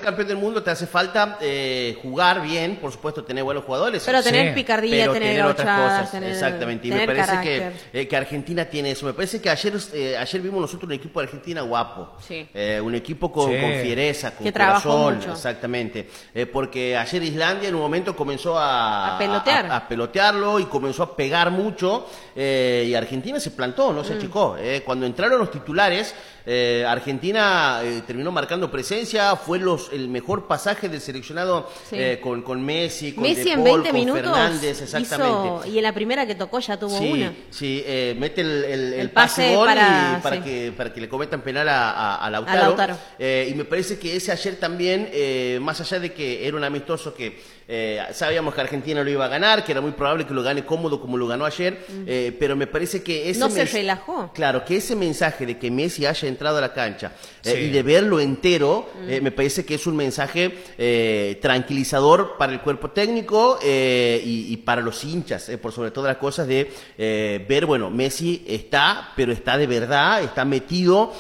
ser campeón del mundo te hace falta jugar bien, por supuesto, tener buenos jugadores. Pero tener picardía, pero tener otras cosas. tener, Exactamente. Y tener me parece carácter. que Argentina tiene eso. Me parece que ayer vimos nosotros un equipo de Argentina guapo. Sí. Un equipo con fiereza, con que corazón. Mucho. Exactamente. Porque ayer Islandia en un momento comenzó a pelotear. A pelotearlo y comenzó a pegar mucho. Y Argentina se plantó, no se achicó. Cuando entraron los titulares, Argentina terminó marcando presencia, fue el mejor pasaje del seleccionado con Messi, con Messi De en Paul, 20 con minutos Fernández, exactamente. y en la primera que tocó ya tuvo una. Sí, mete el pase gol para que le cometan penal a Lautaro. Y me parece que ese ayer también, más allá de que era un amistoso que sabíamos que Argentina lo iba a ganar, que era muy probable que lo gane cómodo como lo ganó ayer, pero me parece que ese no se relajó. Claro, que ese mensaje de que Messi haya entrado a la cancha y de verlo entero, me parece que es un mensaje tranquilizador para el cuerpo técnico y para los hinchas, por sobre todas las cosas, de ver, bueno, Messi pero está de verdad, está metido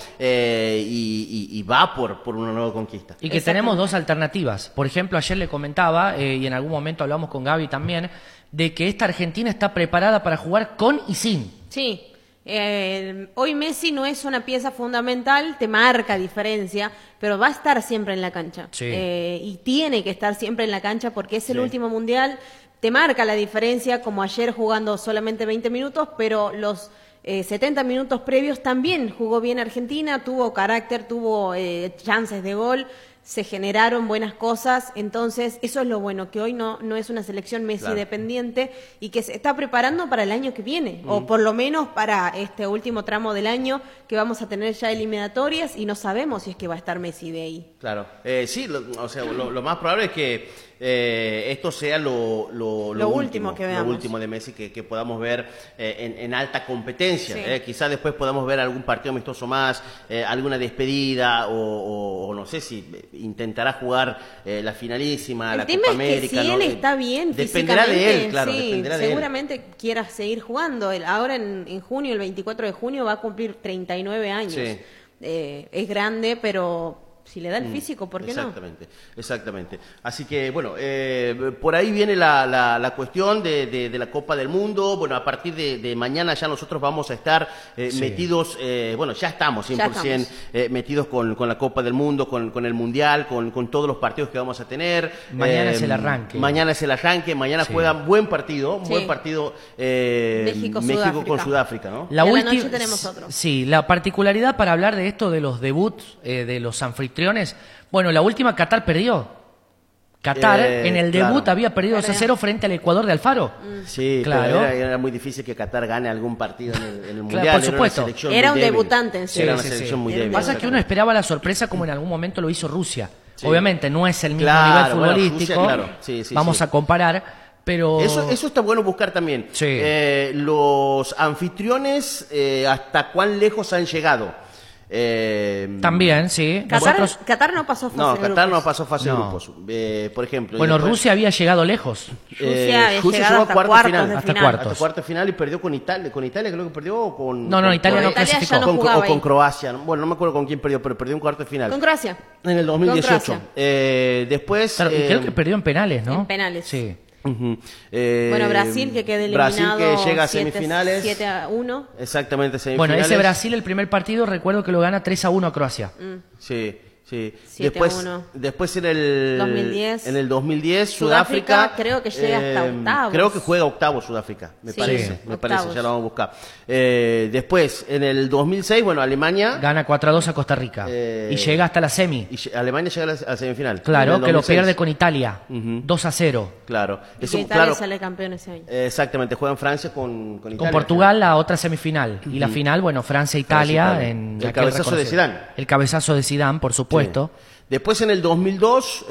y va por una nueva conquista. Y que tenemos dos alternativas. Por ejemplo, ayer le comentaba, y en algún momento hablamos con Gaby también, de que esta Argentina está preparada para jugar con y sin. Sí. Hoy Messi no es una pieza fundamental, te marca diferencia, pero va a estar siempre en la cancha. Sí. Y tiene que estar siempre en la cancha porque es el último mundial, te marca la diferencia, como ayer jugando solamente 20 minutos, pero los 70 minutos previos también jugó bien Argentina, tuvo carácter, tuvo chances de gol, se generaron buenas cosas, entonces eso es lo bueno, que hoy no es una selección Messi dependiente y que se está preparando para el año que viene, o por lo menos para este último tramo del año, que vamos a tener ya eliminatorias y no sabemos si es que va a estar Messi de ahí. Claro, sí, lo más probable es que esto sea lo último que veamos. Lo último de Messi que podamos ver en alta competencia. Quizás después podamos ver algún partido amistoso más, alguna despedida o no sé si intentará jugar la finalísima, la Copa América. El tema es que si él está bien dependerá de él, claro, dependerá de seguramente él. Quiera seguir jugando. Ahora en junio, el 24 de junio, va a cumplir 39 años. Sí. Es grande, pero si le da el físico, ¿por qué Exactamente. Así que, bueno, por ahí viene la cuestión de la Copa del Mundo. Bueno, a partir de mañana ya nosotros vamos a estar metidos, bueno, ya estamos 100% metidos con la Copa del Mundo, con el Mundial, con todos los partidos que vamos a tener. Mañana es el arranque. Mañana juegan buen partido México con Sudáfrica, ¿no? La noche tenemos otro. Sí, la particularidad para hablar de esto, de los debuts, de los anfitriones. Bueno, la última Qatar perdió. Qatar en el debut había perdido 2-0 frente al Ecuador de Alfaro. Sí, claro. Pero era muy difícil que Qatar gane algún partido en el Mundial. Claro, por supuesto. Era un debutante en sí. Era una selección muy débil. Pasa que uno esperaba la sorpresa como en algún momento lo hizo Rusia. Obviamente no es el mismo nivel futbolístico. Bueno, Rusia, vamos a comparar. Pero eso está bueno buscar también. Los anfitriones, ¿hasta cuán lejos han llegado? También, sí. Qatar no pasó fase de grupos. Qatar no pasó fase de grupos. Por ejemplo. Bueno, Rusia había llegado lejos. Rusia había llegado hasta cuartos de final. Hasta cuartos de final y perdió con Italia. Con Italia creo que perdió o con... No, Italia no clasificó. O con Croacia. Bueno, no me acuerdo con quién perdió, pero perdió en cuarto de final. Con Croacia. En el 2018. Después... Claro, y creo que perdió en penales, ¿no? En penales. Sí. Bueno, Brasil que queda eliminado. Brasil que llega a semifinales. 7-1. Exactamente, semifinales. Bueno, ese Brasil, el primer partido, recuerdo que lo gana 3-1 a Croacia. Sí. 7-1. Después en el 2010 Sudáfrica creo que llega hasta octavos. Creo que juega octavos Sudáfrica, me parece, ya lo vamos a buscar. Después en el 2006, bueno, Alemania gana 4-2 a Costa Rica y llega hasta la semi. Y Alemania llega a la semifinal. Claro, que lo pierde con Italia, 2-0. Claro. Italia sale campeón ese año. Exactamente, juega en Francia con Italia. Con Portugal la otra semifinal. Y la final, bueno, Francia-Italia. El cabezazo de Zidane. El cabezazo de Zidane, por supuesto. Después en el 2002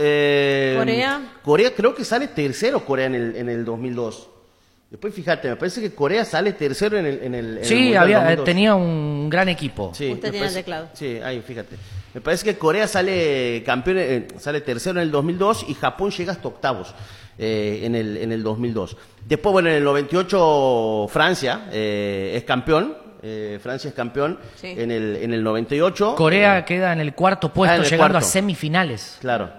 Corea creo que sale tercero en el 2002. Después fíjate, me parece que Corea sale tercero en el sí, tenía un gran equipo. Sí, usted tiene el teclado. Sí, ahí fíjate. Me parece que Corea sale campeón, sale tercero en el 2002 y Japón llega hasta octavos en el 2002. Después, bueno, en el 98 Francia es campeón. Francia es campeón en el 98. Corea queda en el cuarto puesto, llegando a semifinales. Claro.